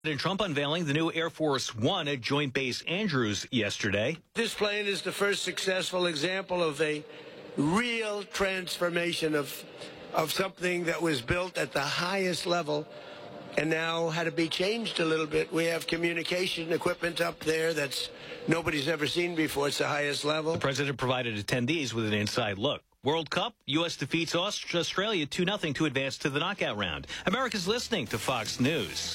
President Trump unveiling the new Air Force One at Joint Base Andrews yesterday. This plane is the first successful example of a real transformation of something that was built at the highest level and now had to be changed a little bit. We have communication equipment up there that's nobody's ever seen before. It's the highest level. The president provided attendees with an inside look. World Cup, U.S. defeats Australia 2-0 to advance to the knockout round. America's listening to Fox News.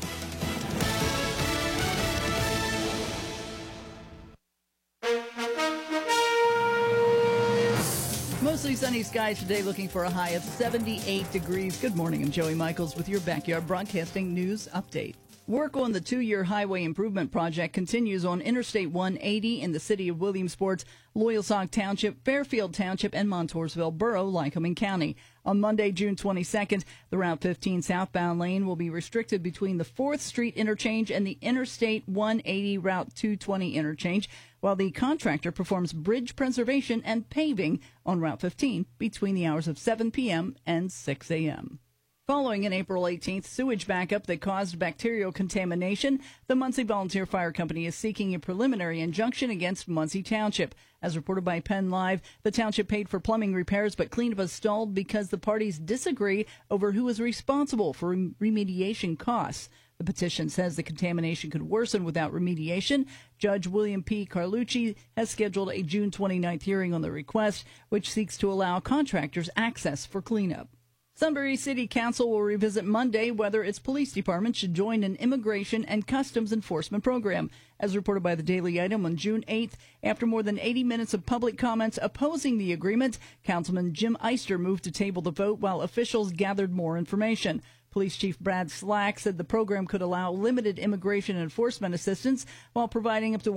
Mostly sunny skies today, looking for a high of 78 degrees. Good morning. I'm Joey Michaels with your Backyard Broadcasting News Update. Work on the 2-year highway improvement project continues on Interstate 180 in the city of Williamsport, Loyalsock Township, Fairfield Township, and Montoursville Borough, Lycoming County. On Monday, June 22nd, the Route 15 southbound lane will be restricted between the 4th Street interchange and the Interstate 180 Route 220 interchange, while the contractor performs bridge preservation and paving on Route 15 between the hours of 7 p.m. and 6 a.m. Following an April 18th sewage backup that caused bacterial contamination, the Muncie Volunteer Fire Company is seeking a preliminary injunction against Muncie Township. As reported by Penn Live, the township paid for plumbing repairs, but cleanup was stalled because the parties disagree over who is responsible for remediation costs. The petition says the contamination could worsen without remediation. Judge William P. Carlucci has scheduled a June 29th hearing on the request, which seeks to allow contractors access for cleanup. Sunbury City Council will revisit Monday whether its police department should join an immigration and customs enforcement program. As reported by the Daily Item on June 8th, after more than 80 minutes of public comments opposing the agreement, Councilman Jim Eister moved to table the vote while officials gathered more information. Police Chief Brad Slack said the program could allow limited immigration enforcement assistance while providing up to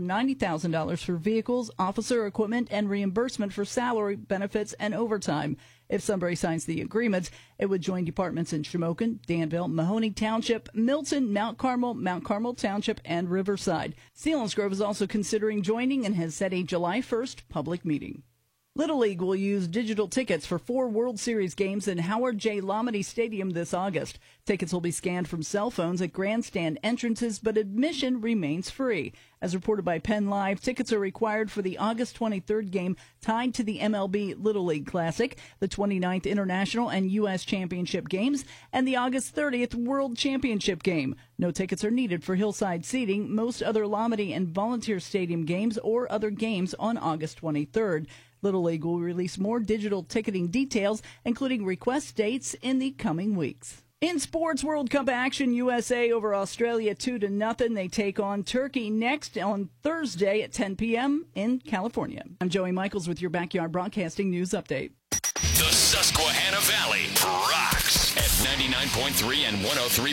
$190,000 for vehicles, officer equipment, and reimbursement for salary, benefits, and overtime. If Sunbury signs the agreement, it would join departments in Shamokin, Danville, Mahoney Township, Milton, Mount Carmel Township, and Riverside. Selinsgrove is also considering joining and has set a July 1st public meeting. Little League will use digital tickets for 4 World Series games in Howard J. Lomedy Stadium this August. Tickets will be scanned from cell phones at grandstand entrances, but admission remains free. As reported by Penn Live, tickets are required for the August 23rd game tied to the MLB Little League Classic, the 29th International and U.S. Championship games, and the August 30th World Championship game. No tickets are needed for hillside seating, most other Lomedy and Volunteer Stadium games, or other games on August 23rd. Little League will release more digital ticketing details, including request dates, in the coming weeks. In sports, World Cup action, USA over Australia 2-0. They take on Turkey next on Thursday at 10 p.m. in California. I'm Joey Michaels with your Backyard Broadcasting News Update. The Susquehanna Valley rocks at 99.3 and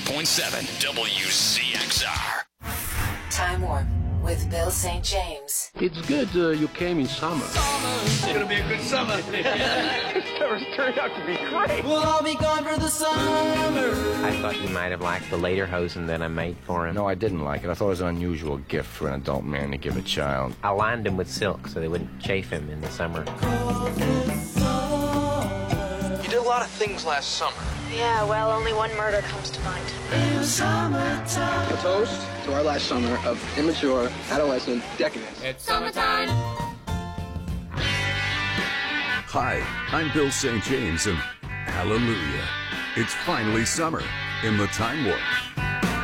103.7 WCXR. Time Warp with Bill St. James. It's good you came in summer. It's going to be a good summer. It turned out to be great. We'll all be gone for the summer. I thought he might have liked the lederhosen that I made for him. No, I didn't like it. I thought it was an unusual gift for an adult man to give a child. I lined him with silk so they wouldn't chafe him in the summer. You did a lot of things last summer. Yeah, well, only one murder comes to mind. In summertime. A toast to our last summer of immature, adolescent decadence. It's summertime. Hi, I'm Bill St. James, and hallelujah, it's finally summer in the Time Warp.